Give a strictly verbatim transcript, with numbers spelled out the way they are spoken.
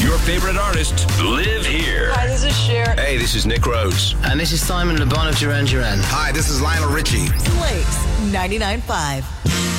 Your favorite artists live here. Hi, this is Cher. Hey, this is Nick Rhodes. And this is Simon Le Bon of Duran Duran. Hi, this is Lionel Richie. Blake's ninety-nine point five.